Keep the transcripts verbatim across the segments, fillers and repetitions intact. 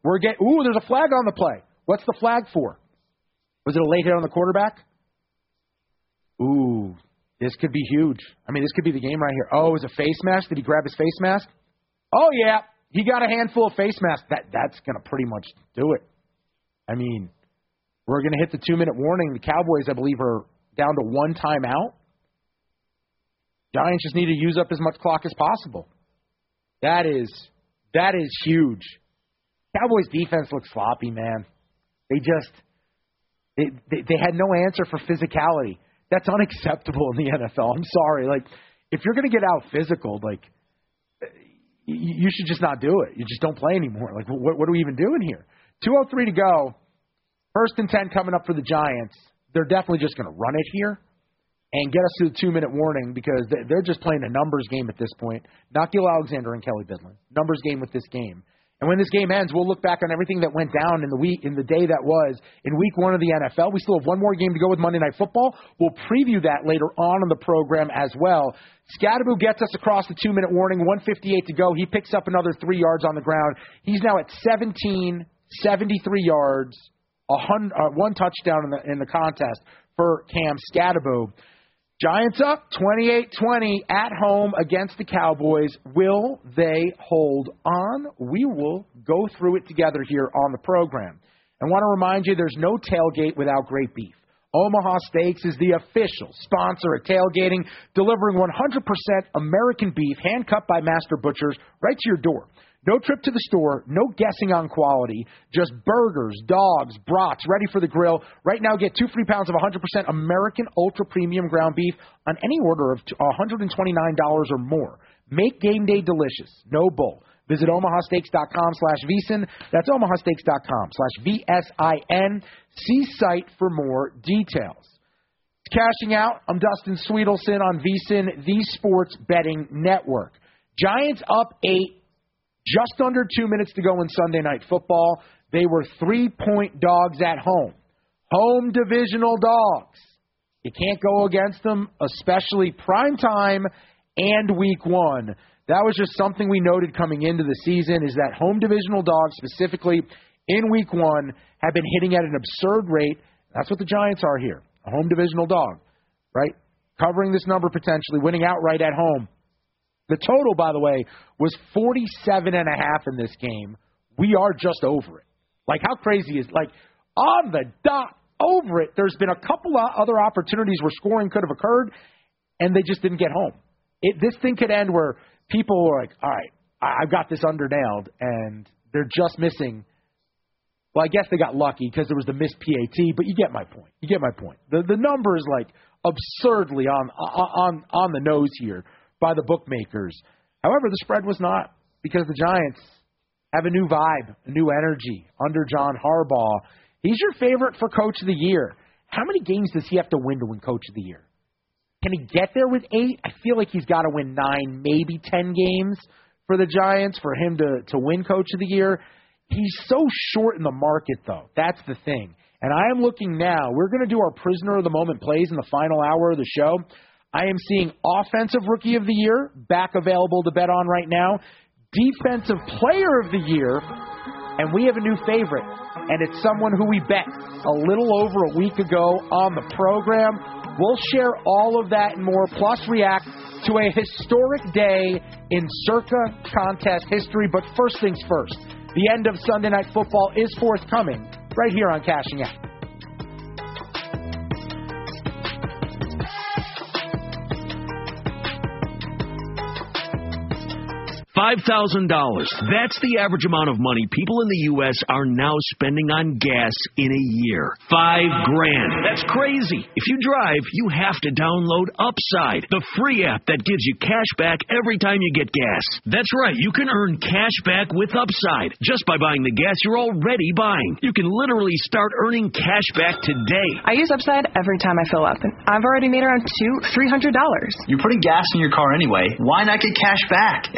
We're getting, ooh, there's a flag on the play. What's the flag for? Was it a late hit on the quarterback? Ooh, this could be huge. I mean, this could be the game right here. Oh, it was a face mask. Did he grab his face mask? Oh, yeah. He got a handful of face masks. That, that's going to pretty much do it. I mean, we're going to hit the two-minute warning. The Cowboys, I believe, are down to one timeout. Giants just need to use up as much clock as possible. That is that is huge. Cowboys defense looks sloppy, man. They just they, they they had no answer for physicality. That's unacceptable in the N F L. I'm sorry. Like, if you're going to get out physical, like, you, you should just not do it. You just don't play anymore. Like, what, what are we even doing here? two oh three to go. First and ten coming up for the Giants. They're definitely just going to run it here and get us to the two-minute warning because they're just playing a numbers game at this point. Not Gil Alexander and Kelly Bidlin. Numbers game with this game. And when this game ends, we'll look back on everything that went down in the week, in the day that was in week one of the N F L. We still have one more game to go with Monday Night Football. We'll preview that later on in the program as well. Scadaboo gets us across the two-minute warning, one fifty-eight to go. He picks up another three yards on the ground. He's now at seventeen, seventy-three yards, a hundred, uh, one touchdown in the, in the contest for Cam Scadaboo. Giants up twenty-eight twenty at home against the Cowboys. Will they hold on? We will go through it together here on the program. I want to remind you there's no tailgate without great beef. Omaha Steaks is the official sponsor of tailgating, delivering one hundred percent American beef hand-cut by master butchers right to your door. No trip to the store, no guessing on quality, just burgers, dogs, brats, ready for the grill. Right now, get two free pounds of one hundred percent American Ultra Premium ground beef on any order of one hundred twenty-nine dollars or more. Make game day delicious. No bull. Visit omaha steaks dot com slash vsin. That's omaha steaks dot com slash V S I N. See site for more details. Cashing out, I'm Dustin Sweetelson on VSiN, the Sports Betting Network. Giants up eight. Just under two minutes to go in Sunday Night Football. They were three-point dogs at home. Home divisional dogs. You can't go against them, especially prime time and week one. That was just something we noted coming into the season is that home divisional dogs, specifically in week one, have been hitting at an absurd rate. That's what the Giants are here, a home divisional dog, right? Covering this number potentially, winning outright at home. The total, by the way, was forty-seven and a half in this game. We are just over it. Like, how crazy is, like, on the dot, over it. There's been a couple of other opportunities where scoring could have occurred, and they just didn't get home. It, this thing could end where people were like, all right, I've got this under nailed, and they're just missing. Well, I guess they got lucky because there was the missed P A T, but you get my point. You get my point. The the number is, like, absurdly on on on the nose here by the bookmakers. However, the spread was not because the Giants have a new vibe, a new energy under John Harbaugh. He's your favorite for Coach of the Year. How many games does he have to win to win Coach of the Year? Can he get there with eight? I feel like he's got to win nine, maybe ten games for the Giants for him to, to win Coach of the Year. He's so short in the market, though. That's the thing. And I am looking now. We're going to do our Prisoner of the Moment plays in the final hour of the show. I am seeing Offensive Rookie of the Year back available to bet on right now. Defensive Player of the Year. And we have a new favorite. And it's someone who we bet a little over a week ago on the program. We'll share all of that and more, plus react to a historic day in Circa contest history. But first things first, the end of Sunday Night Football is forthcoming right here on Cashing Out. five thousand dollars. That's the average amount of money people in the U S are now spending on gas in a year. Five grand. That's crazy. If you drive, you have to download Upside, the free app that gives you cash back every time you get gas. That's right. You can earn cash back with Upside just by buying the gas you're already buying. You can literally start earning cash back today. I use Upside every time I fill up, and I've already made around two, three hundred dollars. You're putting gas in your car anyway. Why not get cash back? If you like free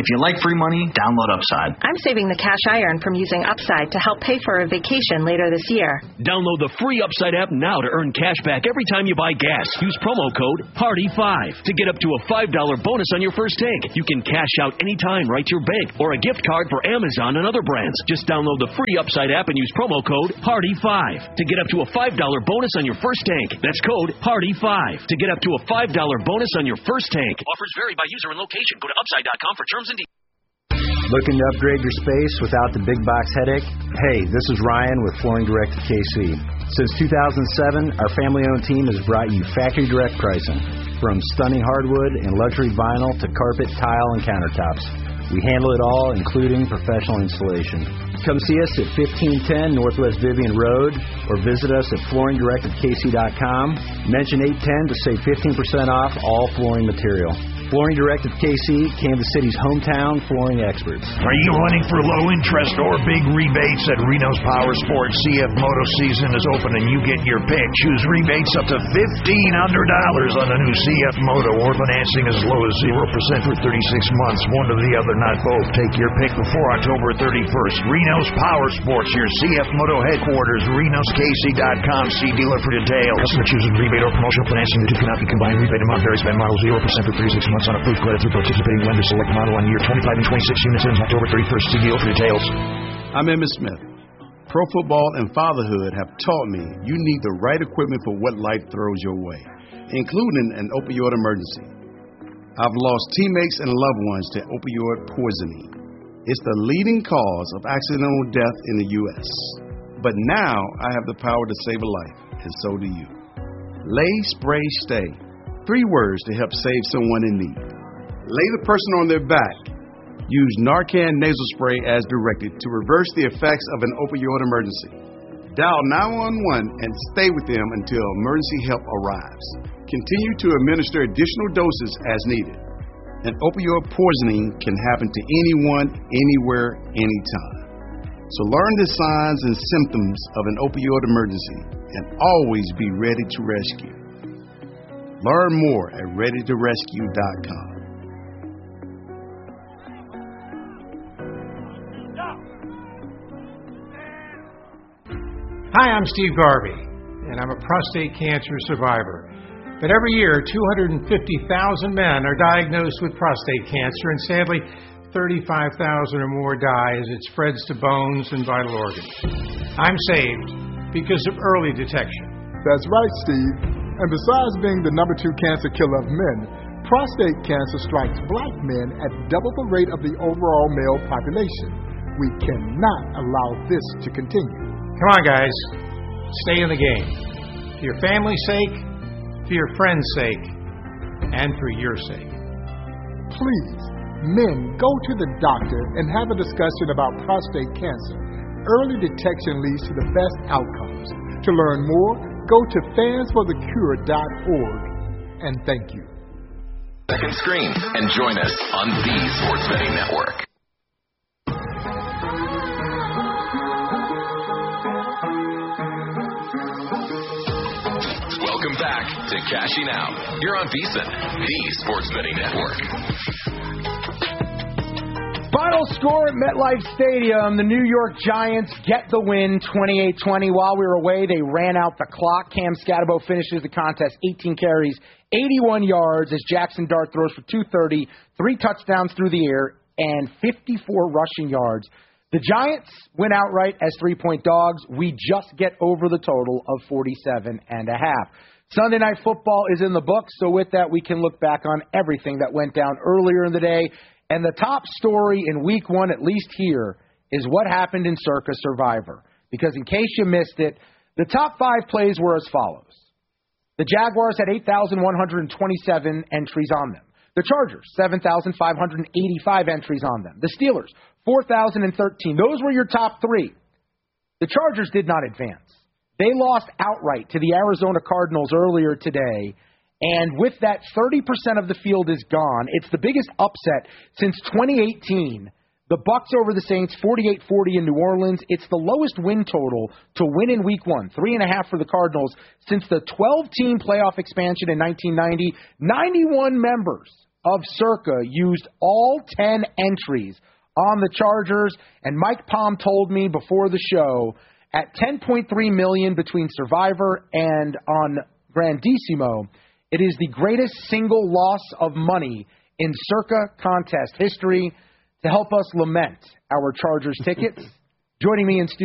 free money, download Upside. I'm saving the cash I earn from using Upside to help pay for a vacation later this year. Download the free Upside app now to earn cash back every time you buy gas. Use promo code Party five to get up to a five dollar bonus on your first tank. You can cash out anytime right to your bank or a gift card for Amazon and other brands. Just download the free Upside app and use promo code Party five to get up to a five dollar bonus on your first tank. That's code Party five to get up to a five dollar bonus on your first tank. Offers vary by user and location. Go to upside dot com for terms and details. Looking to upgrade your space without the big box headache? Hey, this is Ryan with Flooring Direct of K C. Since two thousand seven, our family-owned team has brought you factory direct pricing. From stunning hardwood and luxury vinyl to carpet, tile, and countertops. We handle it all, including professional installation. Come see us at fifteen ten Northwest Vivian Road or visit us at flooring direct of k c dot com. Mention eight ten to save fifteen percent off all flooring material. Flooring Direct of K C, Kansas City's hometown flooring experts. Are you running for low interest or big rebates at Reno's Power Sports? C F Moto season is open and you get your pick. Choose rebates up to fifteen hundred dollars on the new C F Moto or financing as low as zero percent for thirty-six months. One or the other, not both. Take your pick before October thirty-first. Reno's Power Sports, your C F Moto headquarters, renos k c dot com. See dealer for details. Customer chooses rebate or promotional financing. The two cannot be combined. Rebate amount varies by model. zero percent for thirty-six months on approved credit through participating lenders. Select model on year twenty-five and twenty-six units ends October thirty-first. See dealer for details. I'm Emmitt Smith. Pro football and fatherhood have taught me you need the right equipment for what life throws your way, including an opioid emergency. I've lost teammates and loved ones to opioid poisoning. It's the leading cause of accidental death in the U S But now I have the power to save a life, and so do you. Lay, spray, stay. Three words to help save someone in need. Lay the person on their back. Use Narcan nasal spray as directed to reverse the effects of an opioid emergency. Dial nine one one and stay with them until emergency help arrives. Continue to administer additional doses as needed. An opioid poisoning can happen to anyone, anywhere, anytime. So learn the signs and symptoms of an opioid emergency and always be ready to rescue. Learn more at ready to rescue dot com. Hi, I'm Steve Garvey, and I'm a prostate cancer survivor. But every year, two hundred fifty thousand men are diagnosed with prostate cancer, and sadly, thirty-five thousand or more die as it spreads to bones and vital organs. I'm saved because of early detection. That's right, Steve. And besides being the number two cancer killer of men, prostate cancer strikes black men at double the rate of the overall male population. We cannot allow this to continue. Come on, guys. Stay in the game. For your family's sake, for your friends' sake, and for your sake. Please, men, go to the doctor and have a discussion about prostate cancer. Early detection leads to the best outcomes. To learn more, go to fans for the cure dot org. And thank you. Second screen and join us on the Sports Betting Network. Welcome back to Cashing Out. You're on VSiN, the Sports Betting Network. Final score at MetLife Stadium. The New York Giants get the win, twenty-eight twenty. While we were away, they ran out the clock. Cam Scatterbo finishes the contest, eighteen carries, eighty-one yards, as Jackson Dart throws for two thirty, three touchdowns through the air, and fifty-four rushing yards. The Giants win outright as three-point dogs. We just get over the total of forty-seven and a half. Sunday Night Football is in the books, so with that, we can look back on everything that went down earlier in the day. And the top story in week one, at least here, is what happened in Circa Survivor. Because in case you missed it, the top five plays were as follows. The Jaguars had eight thousand one hundred twenty-seven entries on them. The Chargers, seven thousand five hundred eighty-five entries on them. The Steelers, four thousand thirteen. Those were your top three. The Chargers did not advance. They lost outright to the Arizona Cardinals earlier today. And with that, thirty percent of the field is gone. It's the biggest upset since twenty eighteen. The Bucs over the Saints, forty-eight forty in New Orleans. It's the lowest win total to win in week one, three and a half for the Cardinals since the twelve-team playoff expansion in nineteen ninety. ninety-one members of Circa used all ten entries on the Chargers, and Mike Palm told me before the show at ten point three million dollars between Survivor and on Grandissimo, it is the greatest single loss of money in Circa contest history. To help us lament our Chargers tickets, joining me in studio